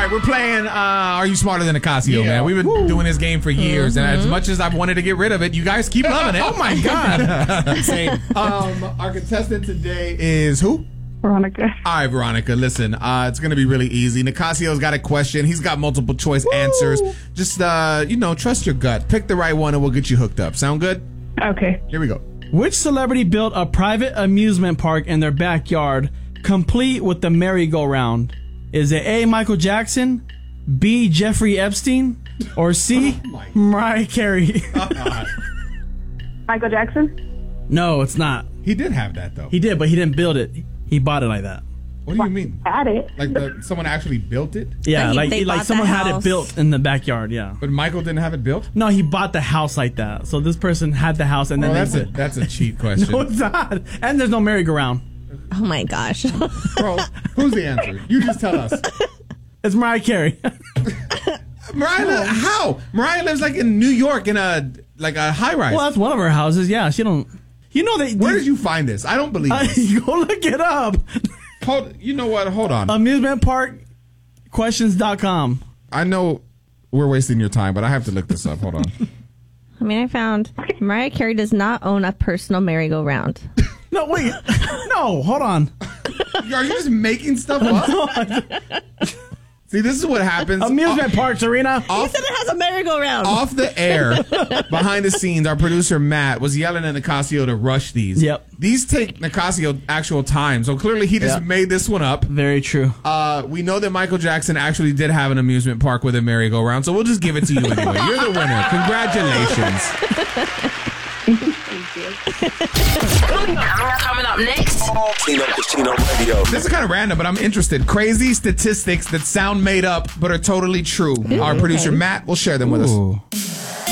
right, we're playing Are You Smarter Than Nicasio, man? We've been doing this game for years, and as much as I've wanted to get rid of it, you guys keep loving it. Oh, my God. Same. Our contestant today is who? Veronica. All right, Veronica, listen, it's going to be really easy. Nicasio's got a question. He's got multiple choice answers. Just, trust your gut. Pick the right one, and we'll get you hooked up. Sound good? Okay. Here we go. Which celebrity built a private amusement park in their backyard, complete with the merry-go-round? Is it A, Michael Jackson, B, Jeffrey Epstein, or C, Mariah Carey? Michael Jackson? No, it's not. He did have that, though. He did, but he didn't build it. He bought it like that. What do you mean? Had it. Like someone actually built it? Yeah, They like bought someone the had it house. built in the backyard, yeah. But Michael didn't have it built? No, he bought the house like that. So this person had the house and then that's a cheat question. No, it's not. And there's no merry-go-round. Oh my gosh. Bro, who's the answer? You just tell us. It's Mariah Carey. Mariah, how? Mariah lives like in New York in a high rise. Well, that's one of her houses. Yeah, she don't. You know that. Where did you find this? I don't believe this. Go look it up. You know what? Hold on. Amusementparkquestions.com. I know we're wasting your time, but I have to look this up. Hold on. I mean, I found Mariah Carey does not own a personal merry-go-round. No, wait. No, hold on. Are you just making stuff up? See, this is what happens. Amusement park, Serena. He said it has a merry-go-round. Off the air, behind the scenes, our producer Matt was yelling at Nicasio to rush these. Yep. These take Nicasio actual time, so clearly he just made this one up. Very true. We know that Michael Jackson actually did have an amusement park with a merry-go-round, so we'll just give it to you anyway. You're the winner. Congratulations. Coming up next. Tino Casino Radio. This is kind of random, but I'm interested. Crazy statistics that sound made up but are totally true. Our producer Matt will share them with us.